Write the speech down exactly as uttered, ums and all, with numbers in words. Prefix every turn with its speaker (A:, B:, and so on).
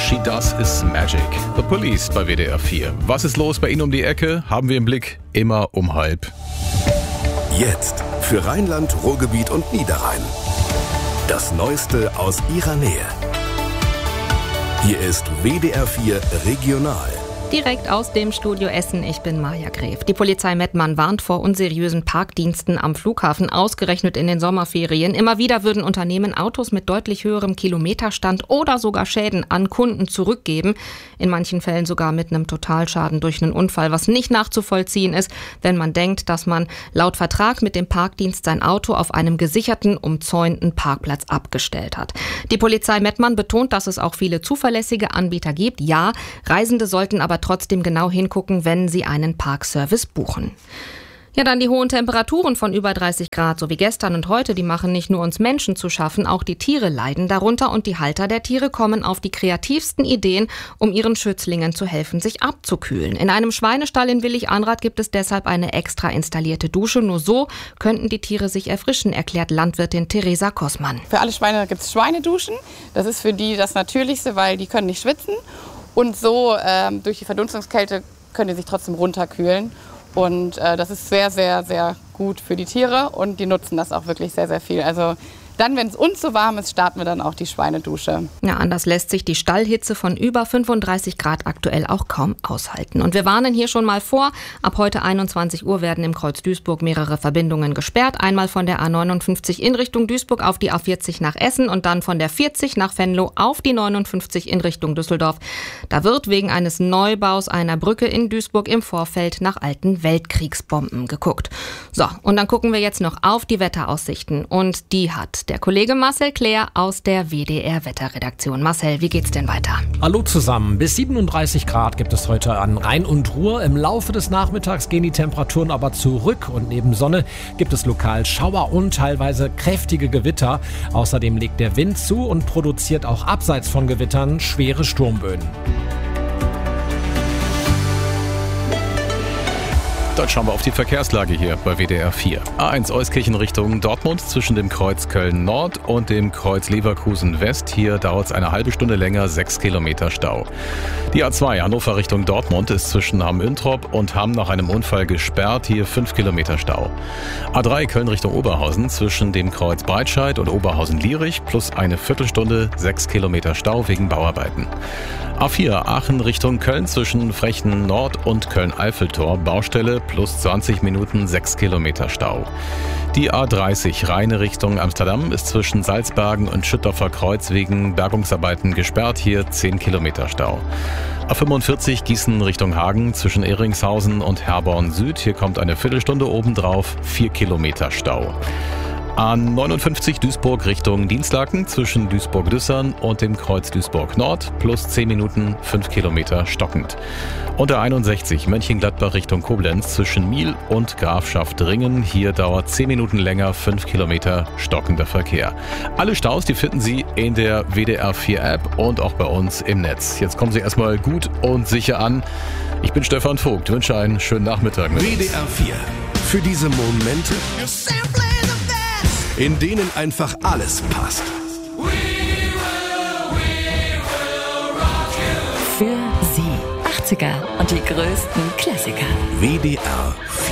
A: She Does Is Magic. The Police bei W D R vier. Was ist los bei Ihnen um die Ecke? Haben wir im Blick immer um halb.
B: Jetzt für Rheinland, Ruhrgebiet und Niederrhein. Das Neueste aus Ihrer Nähe. Hier ist W D R vier Regional.
C: Direkt aus dem Studio Essen, ich bin Maja Gref. Die Polizei Mettmann warnt vor unseriösen Parkdiensten am Flughafen, ausgerechnet in den Sommerferien. Immer wieder würden Unternehmen Autos mit deutlich höherem Kilometerstand oder sogar Schäden an Kunden zurückgeben. In manchen Fällen sogar mit einem Totalschaden durch einen Unfall, was nicht nachzuvollziehen ist, wenn man denkt, dass man laut Vertrag mit dem Parkdienst sein Auto auf einem gesicherten, umzäunten Parkplatz abgestellt hat. Die Polizei Mettmann betont, dass es auch viele zuverlässige Anbieter gibt. Ja, Reisende sollten aber trotzdem genau hingucken, wenn sie einen Parkservice buchen. Ja, dann die hohen Temperaturen von über dreißig Grad, so wie gestern und heute, die machen nicht nur uns Menschen zu schaffen, auch die Tiere leiden darunter und die Halter der Tiere kommen auf die kreativsten Ideen, um ihren Schützlingen zu helfen, sich abzukühlen. In einem Schweinestall in Willig-Anrath gibt es deshalb eine extra installierte Dusche. Nur so könnten die Tiere sich erfrischen, erklärt Landwirtin Theresa Kossmann.
D: Für alle Schweine gibt es Schweineduschen. Das ist für die das Natürlichste, weil die können nicht schwitzen. Und so ähm, durch die Verdunstungskälte können die sich trotzdem runterkühlen. Und äh, das ist sehr, sehr, sehr gut für die Tiere und die nutzen das auch wirklich sehr, sehr viel. Also dann, wenn es uns so warm ist, starten wir dann auch die Schweinedusche.
C: Ja, anders lässt sich die Stallhitze von über fünfunddreißig Grad aktuell auch kaum aushalten. Und wir warnen hier schon mal vor, ab heute einundzwanzig Uhr werden im Kreuz Duisburg mehrere Verbindungen gesperrt. Einmal von der A neunundfünfzig in Richtung Duisburg auf die A vierzig nach Essen und dann von der vierzig nach Venlo auf die neunundfünfzig in Richtung Düsseldorf. Da wird wegen eines Neubaus einer Brücke in Duisburg im Vorfeld nach alten Weltkriegsbomben geguckt. So, und dann gucken wir jetzt noch auf die Wetteraussichten. Und die hat der Kollege Marcel Claire aus der W D R-Wetterredaktion. Marcel, wie geht's denn weiter?
E: Hallo zusammen. Bis siebenunddreißig Grad gibt es heute an Rhein und Ruhr. Im Laufe des Nachmittags gehen die Temperaturen aber zurück und neben Sonne gibt es lokal Schauer und teilweise kräftige Gewitter. Außerdem legt der Wind zu und produziert auch abseits von Gewittern schwere Sturmböen.
A: Dann schauen wir auf die Verkehrslage hier bei W D R vier. A eins Euskirchen Richtung Dortmund zwischen dem Kreuz Köln Nord und dem Kreuz Leverkusen West. Hier dauert es eine halbe Stunde länger, sechs Kilometer Stau. Die A zwei Hannover Richtung Dortmund ist zwischen Hamm-Üntrop und Hamm nach einem Unfall gesperrt. Hier fünf Kilometer Stau. A drei Köln Richtung Oberhausen zwischen dem Kreuz Breitscheid und Oberhausen-Lierich plus eine Viertelstunde, sechs Kilometer Stau wegen Bauarbeiten. A vier Aachen Richtung Köln zwischen Frechen Nord und Köln-Eiffeltor. Baustelle plus zwanzig Minuten, sechs Kilometer Stau. Die A dreißig Rheine Richtung Amsterdam ist zwischen Salzbergen und Schüttorfer Kreuz wegen Bergungsarbeiten gesperrt. Hier zehn Kilometer Stau. A fünfundvierzig Gießen Richtung Hagen zwischen Ehringshausen und Herborn Süd. Hier kommt eine Viertelstunde obendrauf, vier Kilometer Stau. A neunundfünfzig Duisburg Richtung Dienstlaken zwischen Duisburg-Düssern und dem Kreuz Duisburg Nord plus zehn Minuten, fünf Kilometer stockend. Und der einundsechzig Mönchengladbach Richtung Koblenz zwischen Miel und Grafschaft-Ringen. Hier dauert zehn Minuten länger, fünf Kilometer stockender Verkehr. Alle Staus, die finden Sie in der W D R vier App und auch bei uns im Netz. Jetzt kommen Sie erstmal gut und sicher an. Ich bin Stefan Vogt, wünsche einen schönen Nachmittag.
B: W D R vier. Für diese Momente, in denen einfach alles passt.
F: Für Sie achtziger und die größten Klassiker.
B: W D R vier.